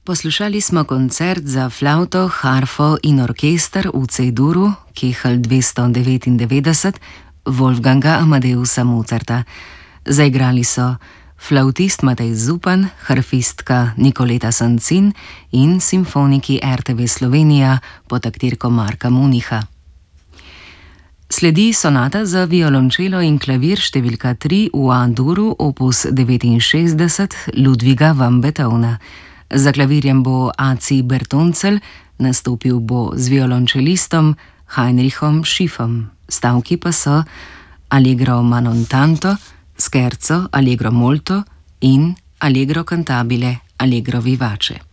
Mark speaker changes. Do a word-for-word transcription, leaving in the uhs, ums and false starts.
Speaker 1: Poslušali smo koncert za flavto, harfo in orkester v C-duru, Kehl dvesto devetindevetdeset, Wolfganga Amadeusa Mozarta. Zaigrali so flavtist Matej Zupan, harfistka Nikoleta Sancin in simfoniki R T V Slovenija pod taktirko Marka Municha. Sledi sonata za violončelo in klavir številka tri v A-duru opus devetinšestdeset Ludwiga van Beethovna. Za klavirjem bo A C Bertoncelj, nastopil bo z violončelistom Heinrichom Schiffom. Stavki pa so Allegro manon tanto, Scherzo allegro molto in Allegro cantabile, allegro vivace.